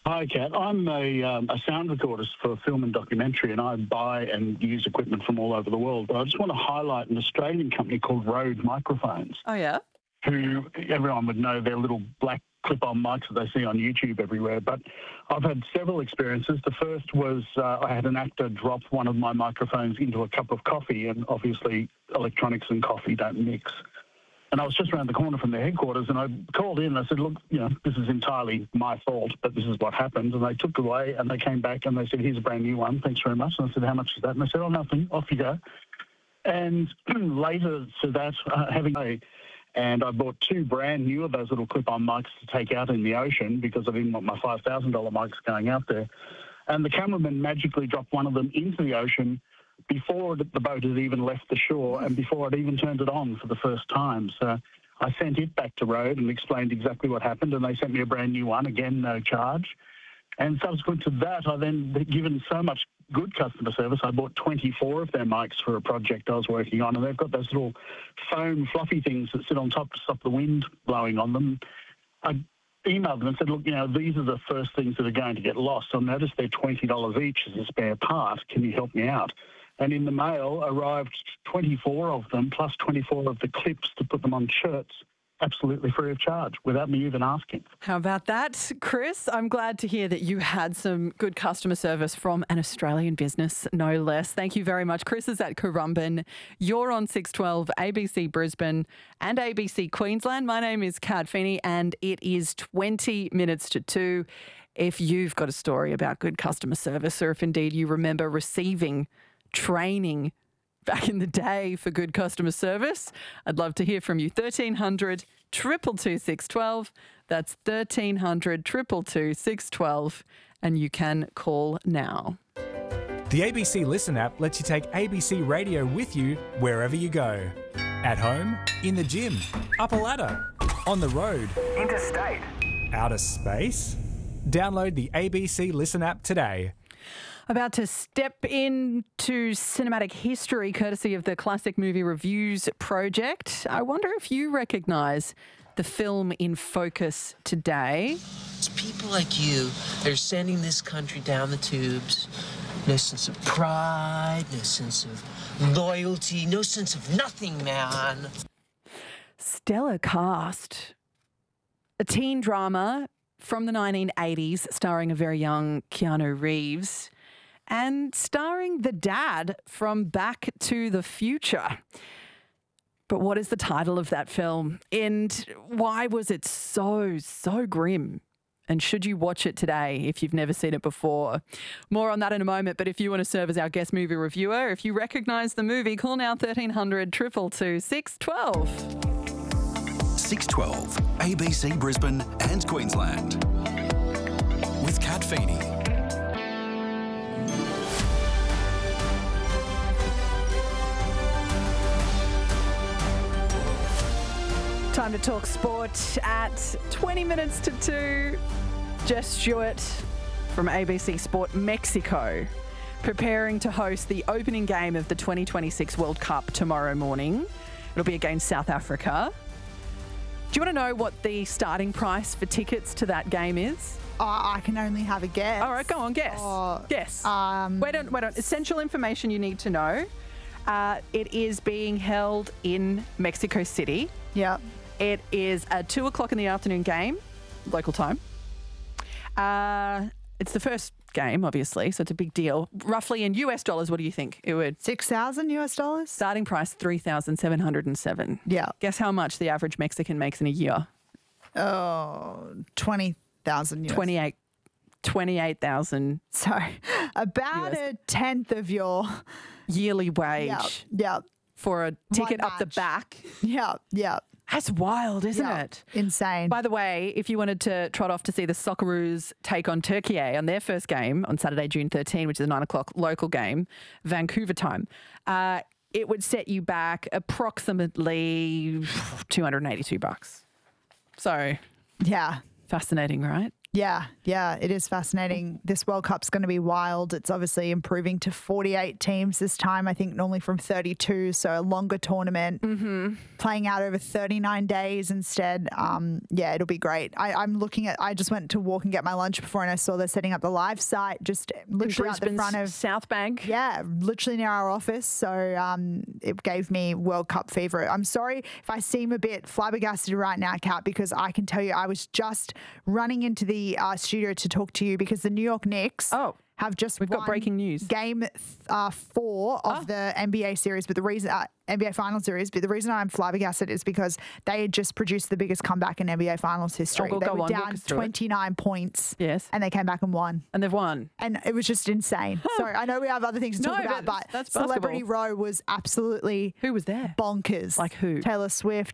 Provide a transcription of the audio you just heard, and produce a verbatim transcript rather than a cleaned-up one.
Hi, Kat. I'm a, um, a sound recordist for film and documentary, and I buy and use equipment from all over the world. But I just want to highlight an Australian company called Rode Microphones, Oh, yeah? who everyone would know they're little black clip-on mics that they see on YouTube everywhere. But I've had several experiences. The first was uh, I had an actor drop one of my microphones into a cup of coffee, and obviously electronics and coffee don't mix. And I was just around the corner from their headquarters, and I called in and I said, look, you know, this is entirely my fault, but this is what happened. And they took it away, and they came back and they said, here's a brand new one. Thanks very much. And I said, how much is that? And they said, oh, nothing. Off you go. And later to that, uh, having a, and I bought two brand new of those little clip-on mics to take out in the ocean because I didn't want my five thousand dollars mics going out there. And the cameraman magically dropped one of them into the ocean before the boat had even left the shore and before I'd even turned it on for the first time. So I sent it back to Rode and explained exactly what happened, and they sent me a brand new one, again, no charge. And subsequent to that, I then, given so much good customer service, I bought twenty-four of their mics for a project I was working on, and they've got those little foam fluffy things that sit on top to stop the wind blowing on them. I emailed them and said, look, you know, these are the first things that are going to get lost. I noticed they're twenty dollars each as a spare part. Can you help me out? And in the mail arrived twenty-four of them, plus twenty-four of the clips to put them on shirts, absolutely free of charge, without me even asking. How about that, Chris? I'm glad to hear that you had some good customer service from an Australian business, no less. Thank you very much. Chris is at Currumbin. You're on six twelve A B C Brisbane and A B C Queensland. My name is Kat Feeney, and it is twenty minutes to two. If you've got a story about good customer service, or if indeed you remember receiving training back in the day for good customer service, I'd love to hear from you. thirteen hundred, two two two, six one two. That's thirteen hundred, two two two, six one two. And you can call now. The A B C Listen app lets you take A B C Radio with you wherever you go. At home, in the gym, up a ladder, on the road, interstate, outer space. Download the A B C Listen app today. About to step into cinematic history courtesy of the Classic Movie Reviews project. I wonder if you recognise the film in focus today. It's people like you that are sending this country down the tubes. No sense of pride, no sense of loyalty, no sense of nothing, man. Stellar cast. A teen drama from the nineteen eighties starring a very young Keanu Reeves, and starring the dad from Back to the Future. But what is the title of that film? And why was it so, so grim? And should you watch it today if you've never seen it before? More on that in a moment. But if you want to serve as our guest movie reviewer, if you recognise the movie, call now thirteen hundred, two two two, six one two. six twelve, A B C Brisbane and Queensland. With Kat Feeney. Time to talk sport at twenty minutes to two. Jess Stewart from A B C Sport Mexico, preparing to host the opening game of the twenty twenty-six World Cup tomorrow morning. It'll be against South Africa. Do you want to know what the starting price for tickets to that game is? Oh, I can only have a guess. All right, go on, guess. Oh, guess. Um, wait on, wait on. Essential information you need to know. Uh, it is being held in Mexico City. Yeah. It is a two o'clock in the afternoon game, local time. Uh, it's the first game, obviously, so it's a big deal. Roughly in U S dollars, what do you think it would? six thousand U S dollars? Starting price, three thousand seven hundred seven. Yeah. Guess how much the average Mexican makes in a year? Oh, twenty thousand U S. twenty-eight twenty-eight thousand. So about U S. a tenth of your yearly wage. Yeah, yeah. For a ticket One up the match. back. Yeah, yeah. That's wild, isn't Yeah. it? Insane. By the way, if you wanted to trot off to see the Socceroos take on Turkey on their first game on Saturday, June thirteenth, which is a nine o'clock local game, Vancouver time, uh, it would set you back approximately two hundred eighty-two bucks. So yeah. fascinating, right? Yeah, yeah, it is fascinating. This World Cup's going to be wild. It's obviously improving to forty-eight teams this time, I think normally from thirty-two, so a longer tournament, mm-hmm. playing out over thirty-nine days instead. Um, yeah, it'll be great. I, I'm looking at, I just went to walk and get my lunch before and I saw they're setting up the live site just literally at the front of South Bank. Yeah, literally near our office. So um, it gave me World Cup fever. I'm sorry if I seem a bit flabbergasted right now, Kat, because I can tell you I was just running into the uh, studio to talk to you because the New York Knicks oh. have just We've won got breaking news. Game uh, four of oh. the N B A series, but the reason uh, N B A Finals series, but the reason I'm flabbergasted is because they had just produced the biggest comeback in N B A Finals history. Oh, we'll they go were on, down twenty-nine points, yes, and they came back and won, and they've won, and it was just insane. So I know we have other things to no, talk about, but but that's Celebrity basketball. Row was absolutely who was there? Bonkers. Like who? Taylor Swift,